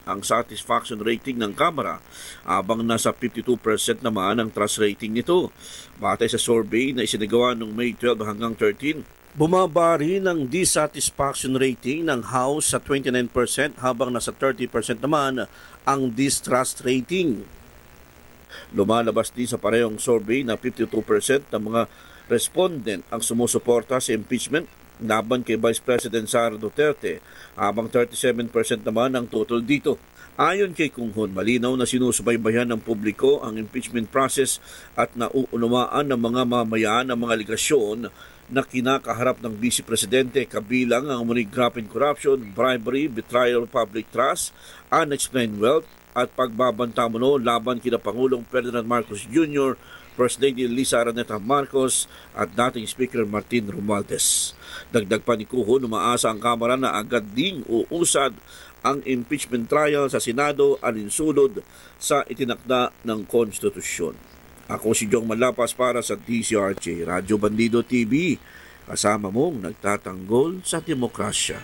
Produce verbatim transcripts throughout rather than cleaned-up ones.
ang satisfaction rating ng Kamara, habang nasa fifty-two percent naman ang trust rating nito. Batay sa survey na isinagawa noong May twelve hanggang thirteen, bumaba rin ang dissatisfaction rating ng House sa twenty-nine percent habang nasa thirty percent naman ang distrust rating. Lumalabas din sa parehong survey na fifty-two percent ng mga respondent ang sumusuporta sa impeachment laban kay Vice President Sara Duterte, habang thirty-seven percent naman ang total dito. Ayon kay Kunghon, malinaw na sinusubaybayan ng publiko ang impeachment process at nauunawaan ng mga mamayan ang mga aligasyon na kinakaharap ng Vice Presidente, kabilang ang umano'y graft and corruption, bribery, betrayal of public trust, unexplained wealth at pagbabanta umano laban kina Pangulong Ferdinand Marcos Junior, First Lady Lisa Araneta Marcos at dating Speaker Martin Romualdez. Dagdag pa ni Kuhon, umaasa ang Kamara na agad ding uusad ang impeachment trial sa Senado alinsunod sa itinakda ng konstitusyon. Ako si Jong Malapas para sa D C R J Radyo Bandido T V, kasama mong nagtatanggol sa demokrasya.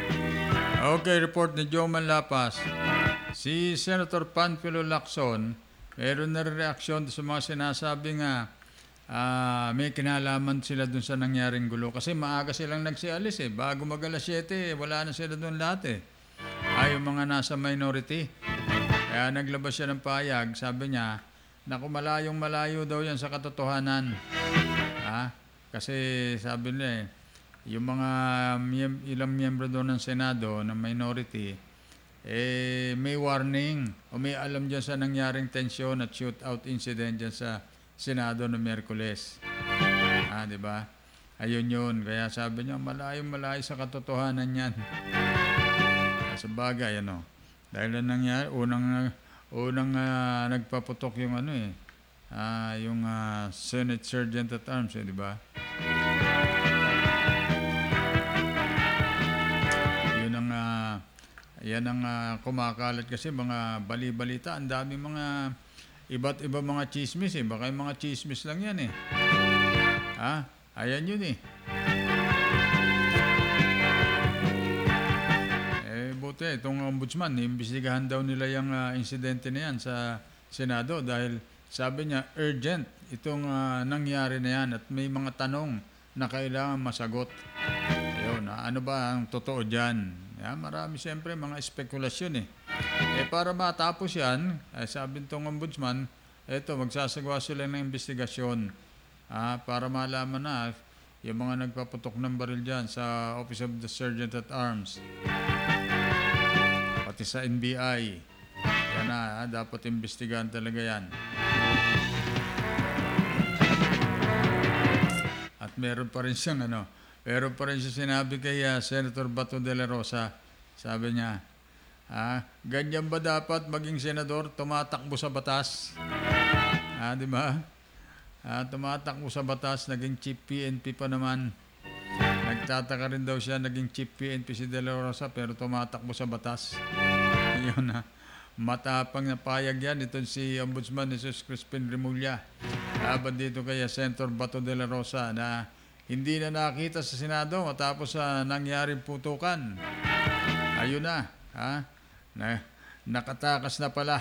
Okay, report ni Jong Malapas. Si Senator Panfilo Lacson, meron na reaksyon sa mga sinasabi nga uh, may kinalaman sila dun sa nangyaring gulo. Kasi maaga silang nagsialis eh. Bago mag alas siyete, wala na sila dun lahat eh. Ay, yung mga nasa minority. Kaya naglabas siya ng payag. Sabi niya, naku, malayong malayo daw yan sa katotohanan. Ha? Kasi sabi niya eh, yung mga miyem- ilang miyembro doon ng Senado na minority, eh may warning o may alam dyan sa nangyaring tensyon at shootout incident dyan sa Senado noong Miyerkules. Ah, di ba? Ayun yun. Kaya sabi niya, malayo malayo sa katotohanan yan. Sa bagay, ano. Dahil na nangyari, unang, unang uh, nagpaputok yung ano eh, uh, yung uh, Senate Sergeant at Arms, eh, di ba? Yun ang uh, yan ang uh, kumakalat kasi mga bali-balita. Ang dami mga iba't iba mga chismis eh. Baka yung mga chismis lang yan eh. Ha? Ayan yun eh. Eh buti, itong ombudsman, iimbestigahan daw nila yung uh, insidente na yan sa Senado dahil sabi niya urgent itong uh, nangyari na yan at may mga tanong na kailangan masagot. Ayun, uh, ano ba ang totoo dyan? Yeah, marami siyempre mga spekulasyon eh. Eh para matapos yan, eh, sabi nitong ombudsman, eto magsasagawa sila ng investigasyon ah, para malaman na yung mga nagpaputok ng baril dyan sa Office of the Sergeant at Arms. Pati sa N B I. Yan na, ah, dapat investigahan talaga yan. At meron pa rin siyang ano, pero pa rin siya sinabi kay uh, Senator Bato de la Rosa, sabi niya, ah, ganyan ba dapat maging senador, tumatakbo sa batas? Ah, di ba? Ah, tumatakbo sa batas, naging chief P N P pa naman. Nagtataka rin daw siya, naging chief P N P si de la Rosa, pero tumatakbo sa batas. Yun na. Matapang na payag yan. Ito si Ombudsman Jesus Crispin Remulla. Laban dito kay Senator Bato de la Rosa na hindi na nakita sa Senado matapos sa uh, nangyaring putukan. Ayun na, ha? Na, nakatakas na pala.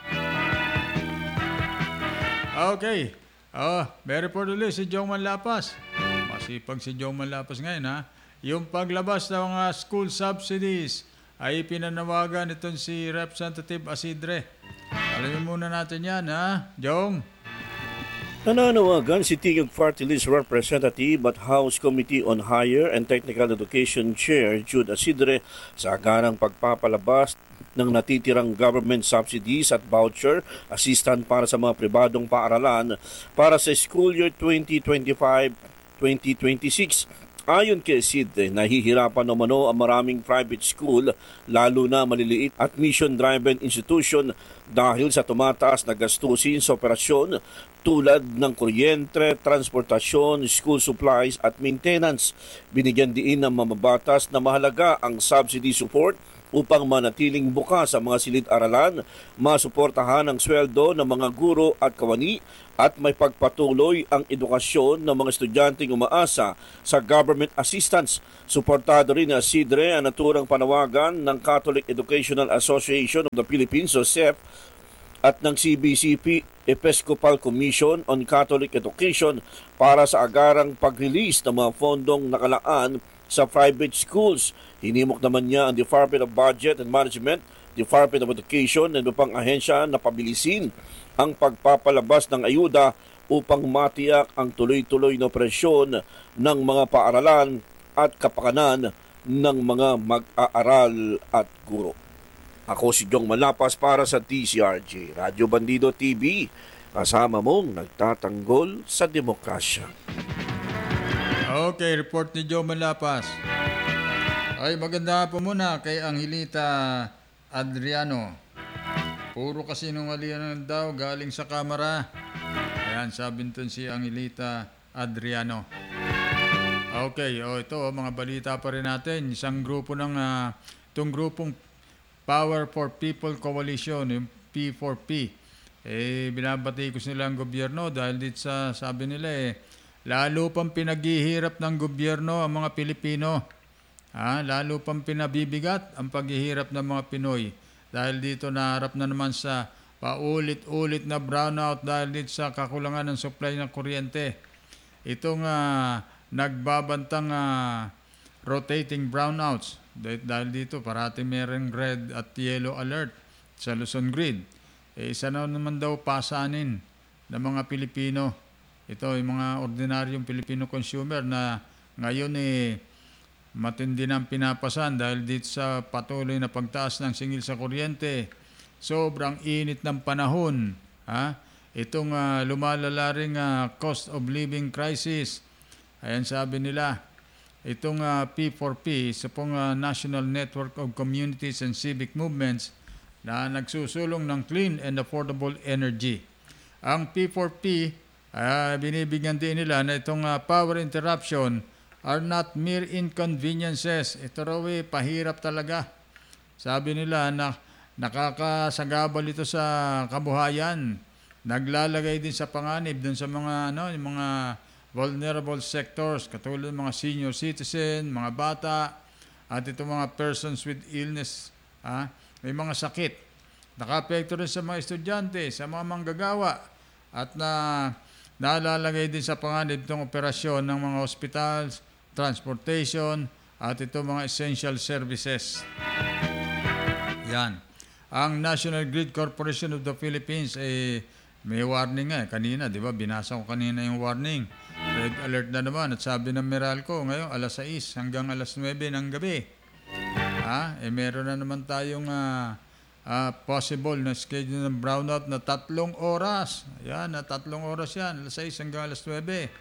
Okay. Oh, may report ulit si Jong Manlapas. Masipag si Jong Manlapas ngayon, ha? Yung paglabas ng mga school subsidies ay pinanawagan itong si Representative Asidre. Alamin muna natin yan, ha? Jong? Nananawagan si Tingog Party List Representative at House Committee on Higher and Technical Education Chair Jude Asidre sa agarang pagpapalabas ng natitirang government subsidies at voucher assistance para sa mga pribadong paaralan para sa school year twenty twenty-five twenty twenty-six. Ayon kay Asidre, nahihirapan naman ang maraming private school, lalo na maliliit at mission-driven institution dahil sa tumataas na gastusin sa operasyon tulad ng kuryente, transportasyon, school supplies at maintenance. Binigyan diin ng mamabatas na mahalaga ang subsidy support upang manatiling bukas ang mga silid-aralan, masuportahan ang sweldo ng mga guro at kawani at may pagpatuloy ang edukasyon ng mga estudyanteng umaasa sa government assistance. Suportado rin na SIDRE ang naturang panawagan ng Catholic Educational Association of the Philippines o C E P at ng C B C P Episcopal Commission on Catholic Education para sa agarang pag-release ng mga fondong nakalaan sa private schools. Hinimok naman niya ang Department of Budget and Management, Department of Education at iba pang ahensya na pabilisin ang pagpapalabas ng ayuda upang matiyak ang tuloy-tuloy na operasyon ng mga paaralan at kapakanan ng mga mag-aaral at guro. Ako si Jong Malapas para sa D C R J, Radyo Bandido T V, kasama mong nagtatanggol sa demokrasya. Okay, report ni Joe Malapas. Ay, maganda po muna kay Angelita Adriano. Puro kasinungalingan daw galing sa kamera. Ayan, sabi nito si Angelita Adriano. Okay, oh, ito oh, mga balita pa rin natin. Isang grupo ng, uh, itong grupong Power for People Coalition, yung P four P. Eh, binabati ko sila ang gobyerno dahil dito sa, sabi nila eh, lalo pang pinaghihirap ng gobyerno ang mga Pilipino. Ha? Lalo pang pinabibigat ang paghihirap ng mga Pinoy. Dahil dito naharap na naman sa paulit-ulit na brownout dahil dito sa kakulangan ng supply ng kuryente. Itong uh, nagbabantang uh, rotating brownouts. Dahil, dahil dito parating merong red at yellow alert sa Luzon Grid. Eh, isa na naman daw pasanin ng mga Pilipino. Ito yung mga ordinaryong Filipino consumer na ngayon eh matindi ng pinapasan dahil dito sa patuloy na pagtaas ng singil sa kuryente. Sobrang init ng panahon. Ha? Itong uh, lumalala ring uh, cost of living crisis. Ayan sabi nila. Itong uh, P four P, isa pong uh, National Network of Communities and Civic Movements na nagsusulong ng clean and affordable energy. Ang P four P, uh, binibigyan din nila na itong uh, power interruption are not mere inconveniences. Ito raw eh, pahirap talaga. Sabi nila na nakakasagabal ito sa kabuhayan. Naglalagay din sa panganib dun sa mga ano, yung mga vulnerable sectors katulad ng mga senior citizen, mga bata, at itong mga persons with illness, ha? May mga sakit. Naka-apekto rin sa mga estudyante, sa mga manggagawa, at na nalalagay din sa panganib itong operasyon ng mga hospitals, transportation, at itong mga essential services. Yan. Ang National Grid Corporation of the Philippines, eh, may warning nga eh. Kanina, di ba? Binasa ko kanina yung warning. Red alert na naman. At sabi ng Meralco, ngayon, alas sais hanggang alas nuwebe ng gabi. Ha? Eh, meron na naman tayong uh, uh, possible na schedule ng brownout na tatlong oras. Ayan, na tatlong oras yan. alas sais hanggang alas nuwebe.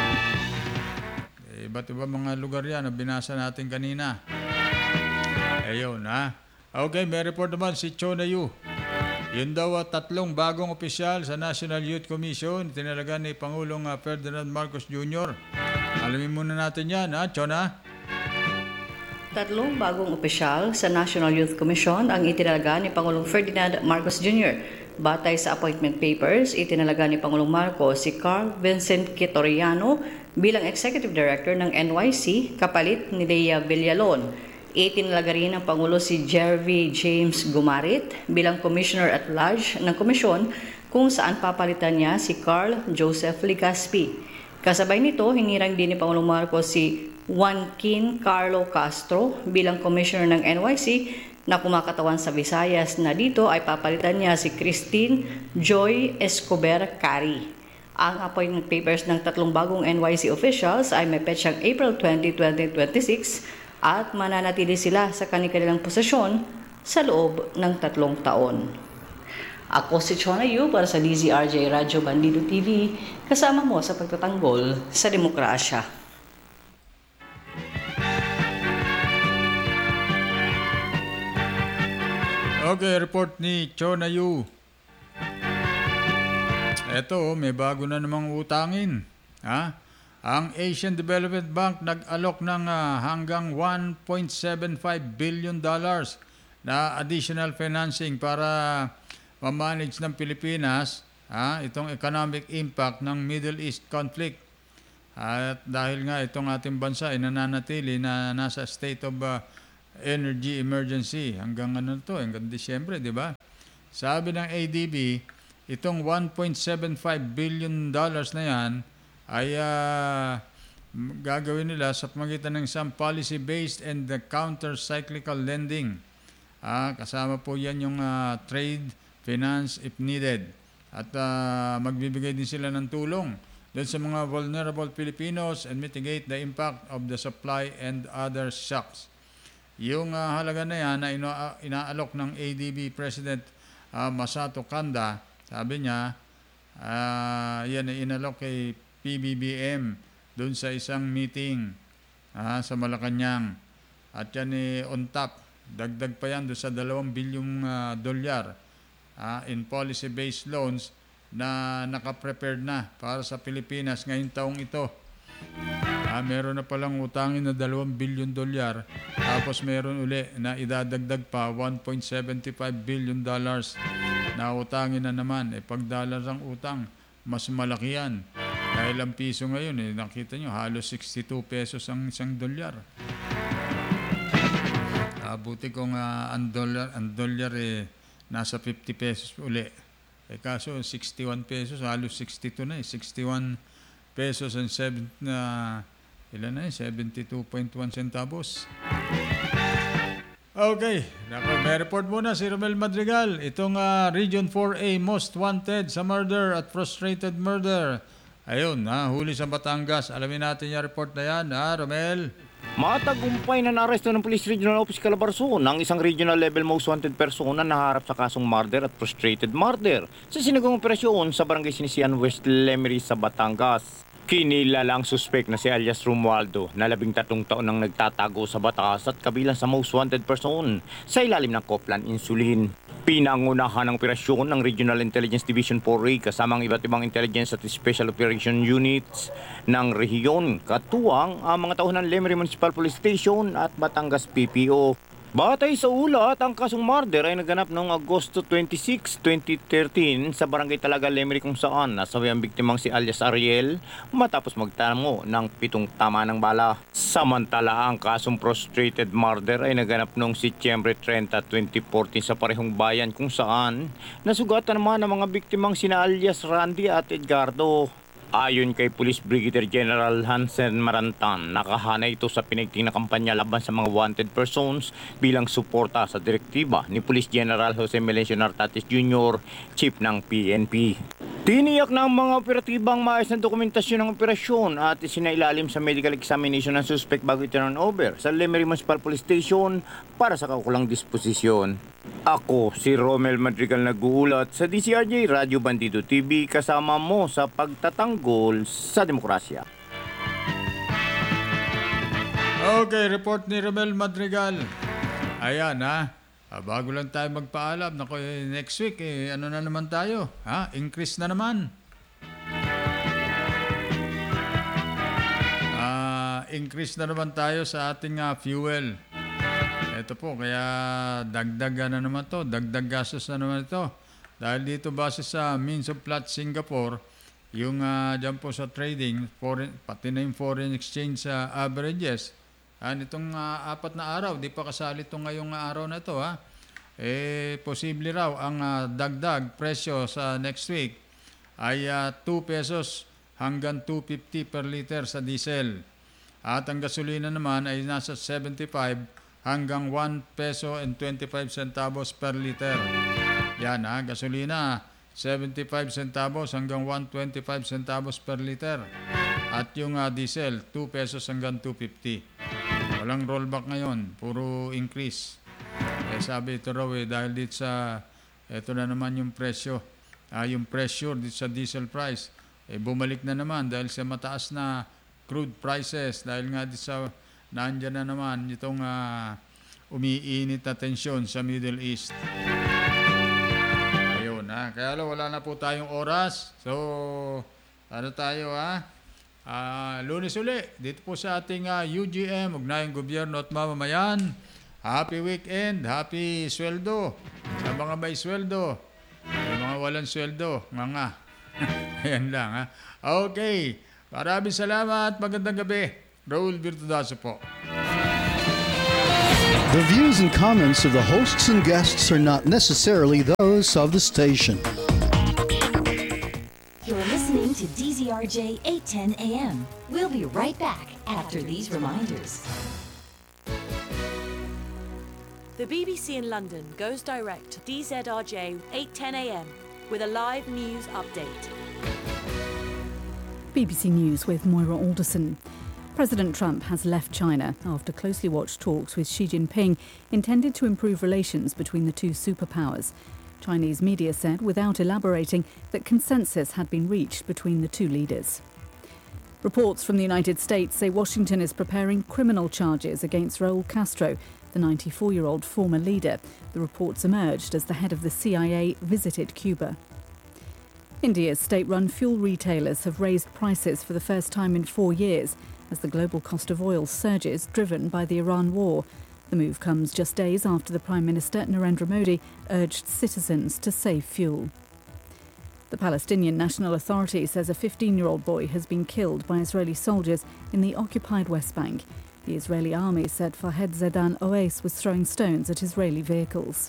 Eh, iba't iba mga lugar yan na binasa natin kanina. Ayun, ha? Okay, may report naman si Chona Yu. Yun daw at tatlong bagong opisyal sa National Youth Commission, tinalaga ni Pangulong Ferdinand Marcos Junior Alamin muna natin yan, ha, Chona? Tatlong bagong opisyal sa National Youth Commission ang itinalaga ni Pangulong Ferdinand Marcos Junior Batay sa appointment papers, itinalaga ni Pangulong Marcos si Carl Vincent Quitoriano bilang Executive Director ng N Y C, kapalit ni Lea Villalon. Itinalaga rin ng Pangulo si Jervy James Gumarit bilang Commissioner at Large ng Komisyon kung saan papalitan niya si Carl Joseph Legaspi. Kasabay nito, hinirang din ni Pangulong Marcos si Juanquin Carlo Castro bilang Commissioner ng N Y C na kumakatawan sa Visayas na dito ay papalitan niya si Christine Joy Escobar Cari. Ang appointment papers ng tatlong bagong N Y C officials ay may petsang April twentieth, twenty twenty-six at mananatili sila sa kanilang posisyon sa loob ng tatlong taon. Ako si Chona Yu para sa D Z R J Radyo Bandido T V, kasama mo sa pagtatanggol sa demokrasya. Okay, report ni Chona Yu. Eto, may bago na namang utangin. Ha? Ang Asian Development Bank nag-alok ng uh, hanggang one point seven five billion dollars na additional financing para ma-manage ng Pilipinas ah, itong economic impact ng Middle East conflict. At dahil nga itong ating bansa ay nananatili na nasa state of uh, energy emergency hanggang ano to, hanggang Disyembre, di ba? Sabi ng A D B, itong one point seven five billion dollars na yan ay uh, gagawin nila sa pamagitan ng isang policy-based and the counter-cyclical lending. Ah, kasama po yan yung uh, trade, finance if needed. At uh, magbibigay din sila ng tulong doon sa mga vulnerable Filipinos and mitigate the impact of the supply and other shocks. Yung uh, halaga na yan na ina- inaalok ng A D B President uh, Masato Kanda, sabi niya, uh, yan ay inalok kay P B B M doon sa isang meeting uh, sa Malacanang. At yan ay on top. Dagdag pa yan doon sa dalawang bilyong uh, dolyar uh, in policy-based loans na nakaprepared na para sa Pilipinas ngayong taong ito. Ah, meron na palang utangin na dalawang bilyon dolyar, tapos meron uli na idadagdag pa one point seven five billion dollars na utangin na naman. Eh, pag dollar ang utang, mas malaki yan. Dahil ang piso ngayon, eh, nakita nyo, halos sixty-two pesos ang isang dolyar. Ah, buti kung uh, ang dolyar, ang dolyar eh, nasa fifty pesos uli. Eh kaso sixty-one pesos, halos sixty-two na eh. sixty-one pesos and seven, uh, ilan na eh, seventy-two point one centavos. Okay, Nako, may report muna si Romel Madrigal. Itong uh, Region four A most wanted sa murder at frustrated murder. Ayun, ha, huli sa Batangas. Alamin natin yung report na yan, ha, Romel? Matagumpay na naaresto ng Police Regional Office Calabarzon ang isang regional level most wanted person na naharap sa kasong murder at frustrated murder sa sinagawang operasyon sa Barangay Sinisian West Lemery sa Batangas. Kinilala ang suspect na si alias Romualdo na labing tatlong taon nang nagtatago sa Batangas at kabilang sa most wanted person sa ilalim ng Coplan Insulin. Pinangunahan ang operasyon ng Regional Intelligence Division four A kasama ang iba't ibang intelligence at special operation units ng rehiyon, katuwang ang mga tauhan ng Lemery Municipal Police Station at Batangas P P O. Batay sa ulat, ang kasong murder ay naganap noong Agosto twenty-six, twenty thirteen sa Barangay Talaga, Lemery kung saan nasawi ang biktimang si alias Ariel matapos magtamo ng pitong tama ng bala. Samantala, ang kasong frustrated murder ay naganap noong Setyembre thirty, twenty fourteen sa parehong bayan kung saan nasugatan naman ang mga biktimang sina alias Randy at Edgardo. Ayon kay Police Brigadier General Hansen Marantan, nakahana ito sa pinigting na kampanya laban sa mga wanted persons bilang suporta sa direktiba ni Police General Jose Melencio Nartates Junior, Chief ng P N P. Tiniyak na ang mga operatibang maayos na dokumentasyon ng operasyon at isinailalim sa medical examination ng suspect bago i-turn over sa Lemery Municipal Police Station para sa kaukulang disposisyon. Ako, si Romel Madrigal nag-uulat sa D C R J Radio Bandido T V, kasama mo sa pagtatanggol sa demokrasya. Okay, report ni Romel Madrigal. Ayan, ha. Ah, bago lang tayo magpaalam, nako, eh, next week, eh, ano na naman tayo? Ha? Increase na naman. Ah, increase na naman tayo sa ating uh, fuel. Ito po, kaya dagdag na naman to, dagdag gastos na naman ito. Dahil dito base sa Means of Plot Singapore, yung uh, dyan po sa trading, foreign, pati na yung foreign exchange uh, averages, ah, nitong uh, apat na araw, di pa kasali itong ngayong araw na ito, ha? Eh, posible raw ang uh, dagdag presyo sa next week ay uh, two pesos hanggang two fifty per liter sa diesel. At ang gasolina naman ay nasa seventy-five hanggang one peso and twenty-five centavos per liter. Yan, ha, gasolina seventy-five centavos hanggang one twenty-five centavos per liter. At yung uh, diesel two pesos hanggang two fifty. Walang rollback ngayon, puro increase. Eh, sabi ito raw eh, dahil dito sa, ito na naman yung presyo, ah, yung pressure dito sa diesel price, eh, bumalik na naman dahil sa mataas na crude prices, dahil nga dito sa, naandyan na naman itong uh, umiinit na tensyon sa Middle East. Ayun, ha. Kaya wala na po tayong oras. So, ano tayo, ha? Uh, Lunes uli, dito po sa ating uh, U G M, Ugnayang Gobyerno at Mamamayan. happy weekend, happy sweldo. Sa mga may sweldo, sa mga walang sweldo, mga. Ayan lang ha. Okay, maraming salamat, magandang gabi. Raul Virtudaso po. The views and comments of the hosts and guests are not necessarily those of the station. You're listening to D Z R J eight ten A M. We'll be right back after these reminders. The B B C in London goes direct to D Z R J eight ten A M with a live news update. B B C News with Moira Alderson. President Trump has left China after closely watched talks with Xi Jinping intended to improve relations between the two superpowers. Chinese media said, without elaborating, that consensus had been reached between the two leaders. Reports from the United States say Washington is preparing criminal charges against Raul Castro, the ninety-four-year-old former leader. The reports emerged as the head of the C I A visited Cuba. India's state-run fuel retailers have raised prices for the first time in four years as the global cost of oil surges, driven by the Iran war. The move comes just days after the Prime Minister Narendra Modi urged citizens to save fuel. The Palestinian National Authority says a fifteen-year-old boy has been killed by Israeli soldiers in the occupied West Bank. The Israeli army said Fahed Zedan Oais was throwing stones at Israeli vehicles.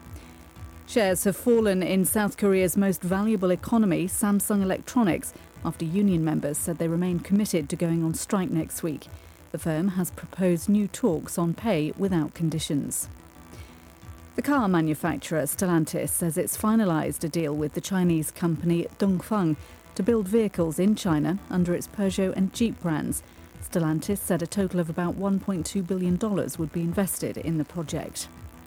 Shares have fallen in South Korea's most valuable economy, Samsung Electronics, after union members said they remain committed to going on strike next week. The firm has proposed new talks on pay without conditions. The car manufacturer Stellantis says it's finalised a deal with the Chinese company Dongfeng to build vehicles in China under its Peugeot and Jeep brands. Stellantis said a total of about one point two billion dollars would be invested in the project.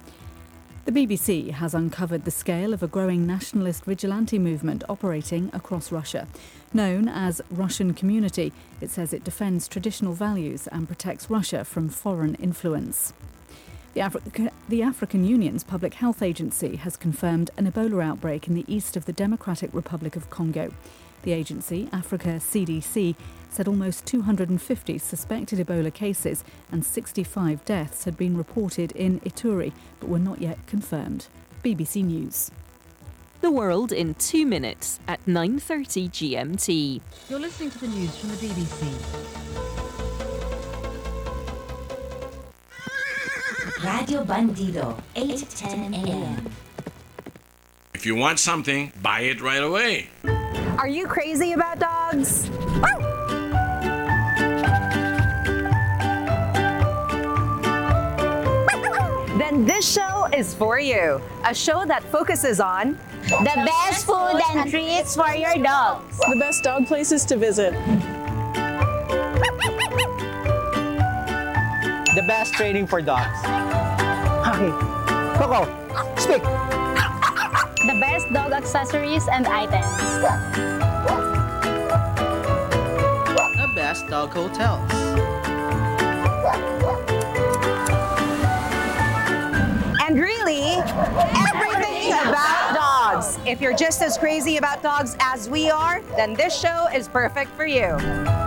The B B C has uncovered the scale of a growing nationalist vigilante movement operating across Russia. Known as Russian Community, it says it defends traditional values and protects Russia from foreign influence. The, Afri- the African Union's Public Health Agency has confirmed an Ebola outbreak in the east of the Democratic Republic of Congo. The agency, Africa C D C, said almost two hundred fifty suspected Ebola cases and sixty-five deaths had been reported in Ituri, but were not yet confirmed. B B C News. The world in two minutes at nine thirty G M T. You're listening to the news from the B B C. Radio Bandido, eight ten A M. If you want something, buy it right away. Are you crazy about dogs? Then this show is for you. A show that focuses on the best food and treats for your dogs, the best dog places to visit, the best training for dogs. Okay, Coco, speak. The best dog accessories and items, the best dog hotels, and really, everything about dogs. If you're just as crazy about dogs as we are, then this show is perfect for you.